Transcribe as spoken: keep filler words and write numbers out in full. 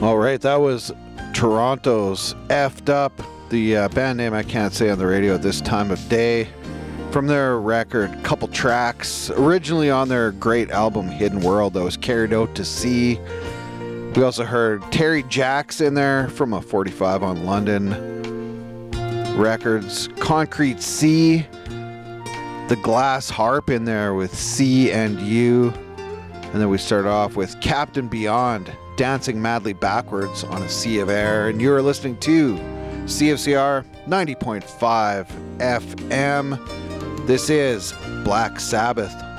All right, that was Toronto's Effed Up, the uh, band name I can't say on the radio at this time of day. From their record, couple tracks, originally on their great album Hidden World that was carried out to sea. We also heard Terry Jacks in there from a forty-five on London Records. Concrete Sea, the Glass Harp in there with C and U. And then we start off with Captain Beyond, Dancing Madly Backwards on a Sea of Air. And you're listening to C F C R ninety point five F M. This is Black Sabbath.